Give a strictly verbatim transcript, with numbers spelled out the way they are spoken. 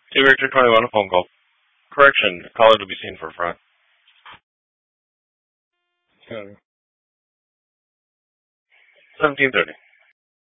Two Victor twenty-one, a phone call. Correction, caller to be seen for front. Okay. seventeen thirty.